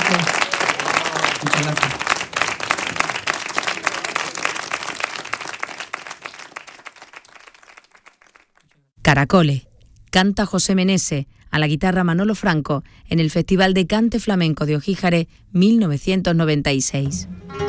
abrazo. Muchas gracias. Caracole. Canta José Menese, a la guitarra Manolo Franco, en el Festival de Cante Flamenco de Ogíjare 1996.